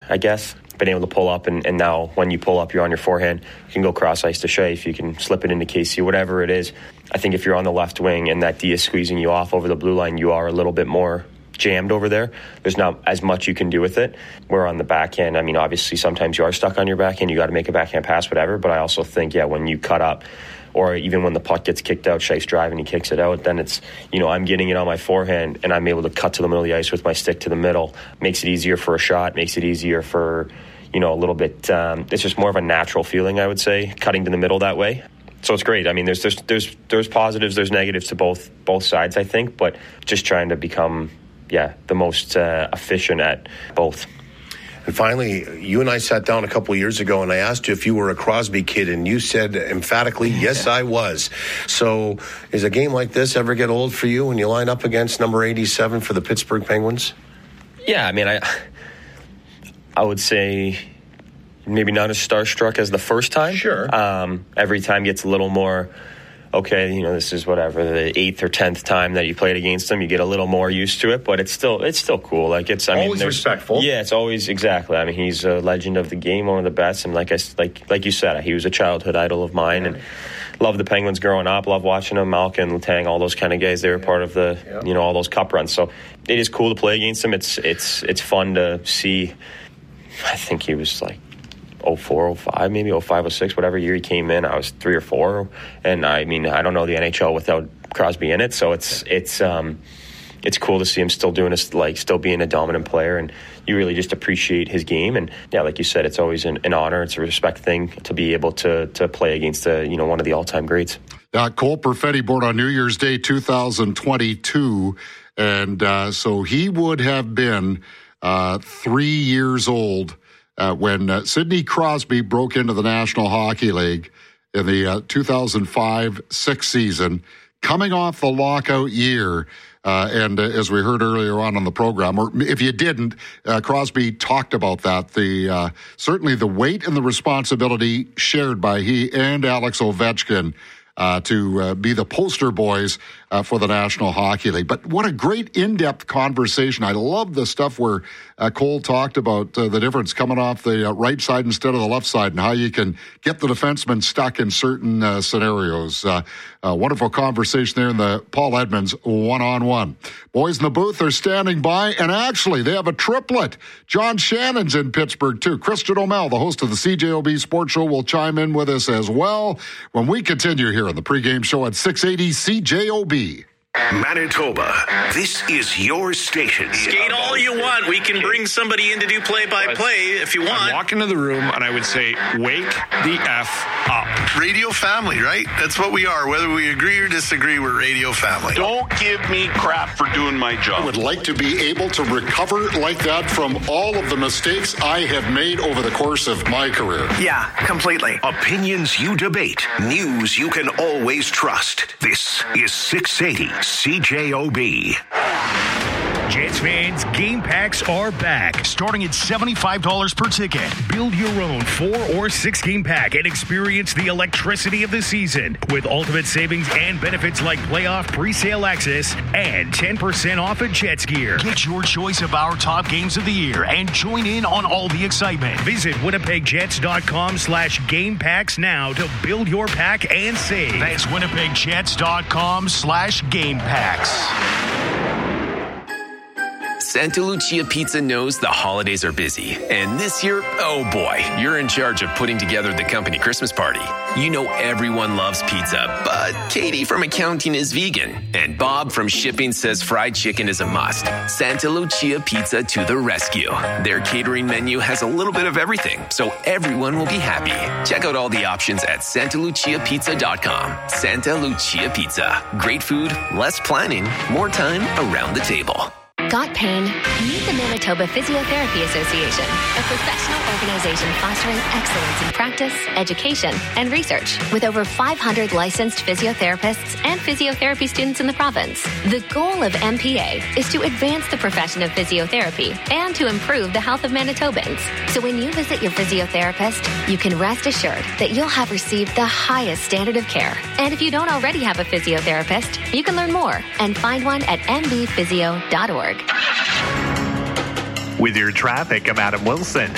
I guess. Been able to pull up, and now when you pull up, you're on your forehand. You can go cross ice to Shafe, you can slip it into Casey, whatever it is. I think if you're on the left wing and that D is squeezing you off over the blue line, you are a little bit more jammed over there. There's not as much you can do with it. Where on the backhand, I mean, obviously sometimes you are stuck on your backhand, you got to make a backhand pass, whatever. But I also think, when you cut up, or even when the puck gets kicked out, Shafe's driving, he kicks it out, then it's, I'm getting it on my forehand and I'm able to cut to the middle of the ice with my stick to the middle. Makes it easier for a shot, makes it easier for, a little bit, it's just more of a natural feeling, I would say, cutting to the middle that way. So it's great. I mean, there's positives, there's negatives to both sides, I think, but just trying to become, the most efficient at both. And finally, you and I sat down a couple of years ago, and I asked you if you were a Crosby kid, and you said emphatically, yes, I was. So is a game like this ever get old for you when you line up against number 87 for the Pittsburgh Penguins? Yeah, I mean, I would say maybe not as starstruck as the first time. Sure. Every time gets a little more, okay, this is whatever, the 8th or 10th time that you played against them, you get a little more used to it, but it's still cool. Like, it's, always respectful. Yeah, it's always, exactly. I mean, he's a legend of the game, one of the best, and like you said, he was a childhood idol of mine, and loved the Penguins growing up, loved watching them, Malkin, Letang, all those kind of guys. They were part of the, all those cup runs. So it is cool to play against them. It's fun to see. I think he was like 04, 05, maybe 05, 06, whatever year he came in. I was 3 or 4, and I mean, I don't know the NHL without Crosby in it. So it's cool to see him still doing this, like still being a dominant player, and you really just appreciate his game. And like you said, it's always an honor. It's a respect thing to be able to play against one of the all-time greats. Cole Perfetti born on New Year's Day 2022, and so he would have been 3 years old when Sidney Crosby broke into the National Hockey League in the 2005-06 season, coming off the lockout year. And as we heard earlier on the program, or if you didn't, Crosby talked about that. Certainly the weight and the responsibility shared by he and Alex Ovechkin to be the poster boys for the National Hockey League. But what a great in-depth conversation. I love the stuff where Cole talked about the difference coming off the right side instead of the left side and how you can get the defenseman stuck in certain scenarios. Wonderful conversation there in the Paul Edmonds one-on-one. Boys in the booth are standing by, and actually they have a triplet. John Shannon's in Pittsburgh too. Christian O'Mell, the host of the CJOB Sports Show, will chime in with us as well when we continue here on the pregame show at 680 CJOB. Manitoba, this is your station. Skate all you want. We can bring somebody in to do play-by-play if you want. I'd walk into the room and I would say, wake the F up. Radio family, right? That's what we are. Whether we agree or disagree, we're radio family. Don't give me crap for doing my job. I would like to be able to recover like that from all of the mistakes I have made over the course of my career. Yeah, completely. Opinions you debate. News you can always trust. This is 680 CJOB. Jets fans, game packs are back. Starting at $75 per ticket. Build your own 4 or 6 game pack and experience the electricity of the season with ultimate savings and benefits like playoff pre-sale access and 10% off at Jets gear. Get your choice of our top games of the year and join in on all the excitement. Visit winnipegjets.com/game packs now to build your pack and save. That's winnipegjets.com/game packs. Santa Lucia Pizza knows the holidays are busy. And this year, oh boy, you're in charge of putting together the company Christmas party. You know everyone loves pizza, but Katie from accounting is vegan. And Bob from shipping says fried chicken is a must. Santa Lucia Pizza to the rescue. Their catering menu has a little bit of everything, so everyone will be happy. Check out all the options at santaluciapizza.com. Santa Lucia Pizza. Great food, less planning, more time around the table. Got pain? Meet the Manitoba Physiotherapy Association, a professional organization fostering excellence in practice, education, and research. With over 500 licensed physiotherapists and physiotherapy students in the province, the goal of MPA is to advance the profession of physiotherapy and to improve the health of Manitobans. So when you visit your physiotherapist, you can rest assured that you'll have received the highest standard of care. And if you don't already have a physiotherapist, you can learn more and find one at mbphysio.org. With your traffic, I'm Adam Wilson.